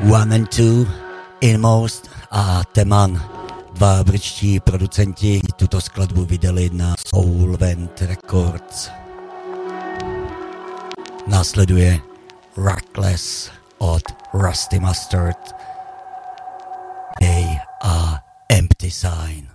One and Two, Inmost a Teman. Dva britští producenti tuto skladbu vydali na Soulvent Records. Následuje Reckless od Rusty Mustard. They are Empty Sign.